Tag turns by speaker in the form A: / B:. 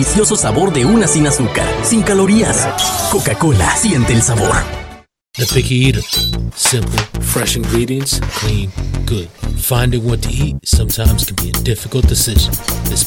A: delicioso sabor de una sin azúcar, sin calorías. Coca-Cola, siente el sabor.
B: The Picky Eater. Simple, fresh ingredients, clean, good. Finding what to eat sometimes can be a difficult decision.